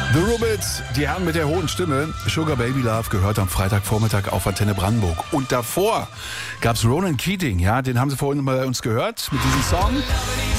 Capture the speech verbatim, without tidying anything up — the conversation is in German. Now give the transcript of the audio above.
The Rubbits, die Herren mit der hohen Stimme. Sugar Baby Love gehört am Freitagvormittag auf Antenne Brandenburg. Und davor gab's Ronan Keating, ja, den haben Sie vorhin bei uns gehört mit diesem Song.